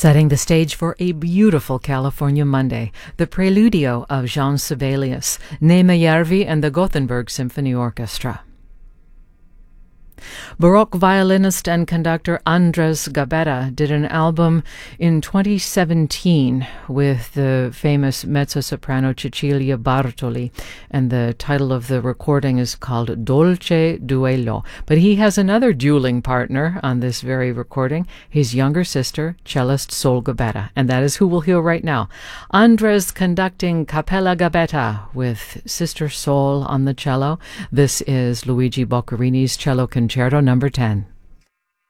Setting the stage for a beautiful California Monday, the Preludio of Jean Sibelius, Nejmejärvi and the Gothenburg Symphony Orchestra. Baroque violinist and conductor Andres Gabetta did an album in 2017 with the famous mezzo-soprano Cecilia Bartoli, and the title of the recording is called Dolce Duello. But he has another dueling partner on this very recording, his younger sister, cellist Sol Gabetta, and that is who we'll hear right now. Andres conducting Cappella Gabetta with Sister Sol on the cello. This is Luigi Boccherini's Cello Concerto No. 10.